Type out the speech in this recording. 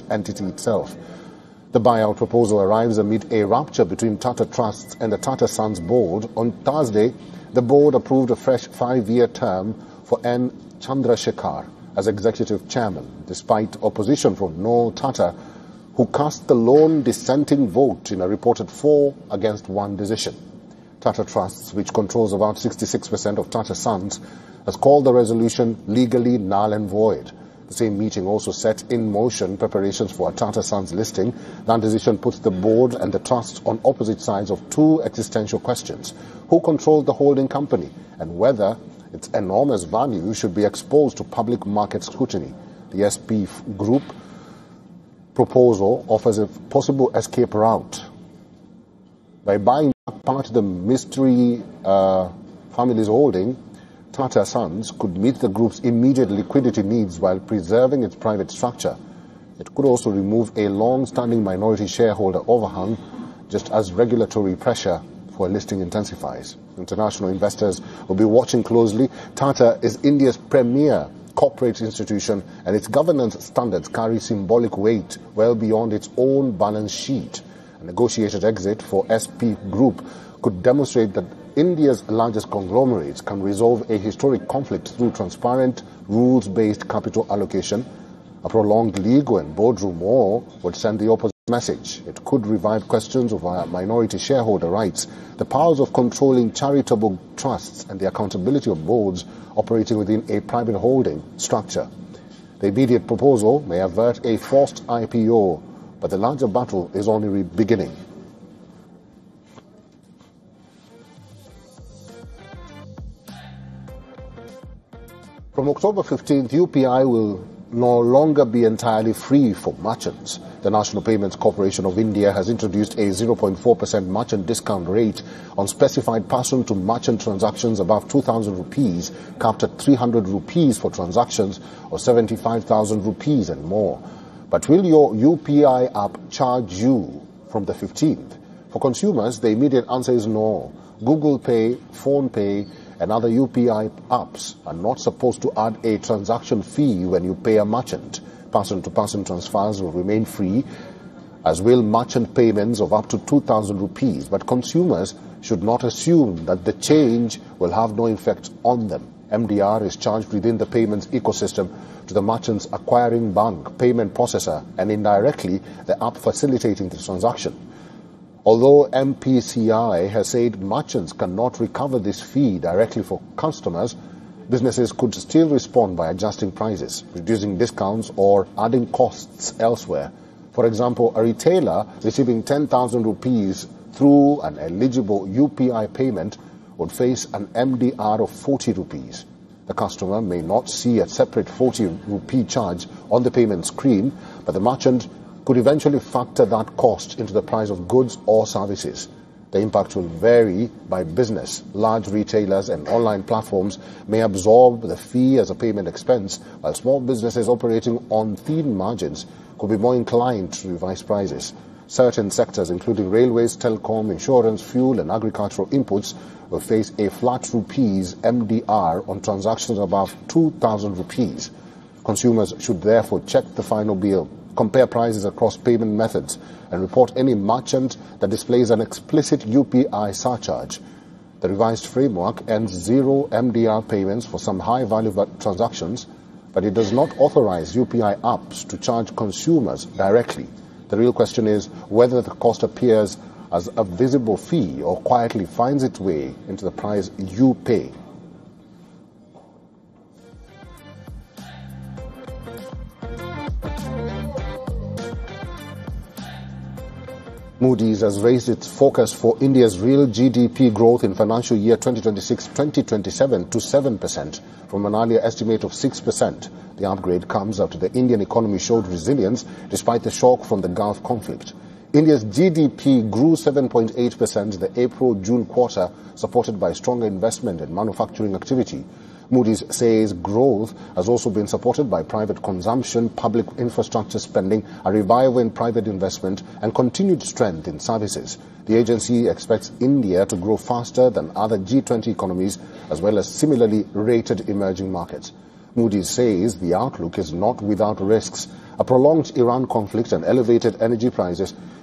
entity itself. The buyout proposal arrives amid a rupture between Tata Trusts and the Tata Sons board. On Thursday, the board approved a fresh 5-year term for N. Chandrasekhar as executive chairman, despite opposition from Noel Tata, who cast the lone dissenting vote in a reported 4-1 decision. Tata Trusts, which controls about 66% of Tata Sons, has called the resolution legally null and void. The same meeting also set in motion preparations for a Tata Sons listing. That decision puts the board and the trust on opposite sides of two existential questions: who controlled the holding company and whether its enormous value should be exposed to public market scrutiny. The SP Group proposal offers a possible escape route. By buying part of the mystery family's holding, Tata Sons could meet the group's immediate liquidity needs while preserving its private structure. It could also remove a long-standing minority shareholder overhang, just as regulatory pressure for a listing intensifies. International investors will be watching closely. Tata is India's premier corporate institution, and its governance standards carry symbolic weight well beyond its own balance sheet. A negotiated exit for SP Group could demonstrate that India's largest conglomerates can resolve a historic conflict through transparent, rules-based capital allocation. A prolonged legal and boardroom war would send the opposite message. It could revive questions of minority shareholder rights, the powers of controlling charitable trusts, and the accountability of boards operating within a private holding structure. The immediate proposal may avert a forced IPO, but the larger battle is only beginning. From October 15th, UPI will no longer be entirely free for merchants. The National Payments Corporation of India has introduced a 0.4% merchant discount rate on specified person-to-merchant transactions above 2,000 rupees, capped at 300 rupees for transactions or 75,000 rupees and more. But will your UPI app charge you from the 15th? For consumers, the immediate answer is no. Google Pay, Phone Pay, and other UPI apps are not supposed to add a transaction fee when you pay a merchant. Person-to-person transfers will remain free, as will merchant payments of up to 2,000 rupees. But consumers should not assume that the change will have no effect on them. MDR is charged within the payments ecosystem to the merchant's acquiring bank, payment processor, and indirectly the app facilitating the transaction. Although MPCI has said merchants cannot recover this fee directly for customers, businesses could still respond by adjusting prices, reducing discounts, or adding costs elsewhere. For example, a retailer receiving 10,000 rupees through an eligible UPI payment would face an MDR of 40 rupees. The customer may not see a separate 40 rupee charge on the payment screen, but the merchant could eventually factor that cost into the price of goods or services. The impact will vary by business. Large retailers and online platforms may absorb the fee as a payment expense, while small businesses operating on thin margins could be more inclined to revise prices. Certain sectors, including railways, telecom, insurance, fuel, and agricultural inputs, will face a flat rupees MDR on transactions above 2,000 rupees. Consumers should therefore check the final bill, compare prices across payment methods, and report any merchant that displays an explicit UPI surcharge. The revised framework ends zero MDR payments for some high-value transactions, but it does not authorize UPI apps to charge consumers directly. The real question is whether the cost appears as a visible fee or quietly finds its way into the price you pay. Moody's has raised its forecast for India's real GDP growth in financial year 2026-2027 to 7% from an earlier estimate of 6%. The upgrade comes after the Indian economy showed resilience despite the shock from the Gulf conflict. India's GDP grew 7.8% in the April-June quarter, supported by stronger investment and manufacturing activity. Moody's says growth has also been supported by private consumption, public infrastructure spending, a revival in private investment, and continued strength in services. The agency expects India to grow faster than other G20 economies, as well as similarly rated emerging markets. Moody's says the outlook is not without risks, A prolonged Iran conflict and elevated energy prices